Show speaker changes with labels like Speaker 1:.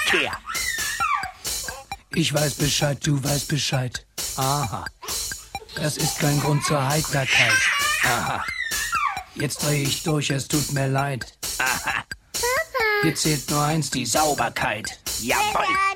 Speaker 1: Kehr.
Speaker 2: Ich weiß Bescheid, du weißt Bescheid.
Speaker 1: Aha.
Speaker 2: Das ist kein Grund zur Heiterkeit.
Speaker 1: Aha.
Speaker 2: Jetzt drehe ich durch, es tut mir leid.
Speaker 1: Aha.
Speaker 2: Hier zählt nur eins, die Sauberkeit.
Speaker 1: Jawohl.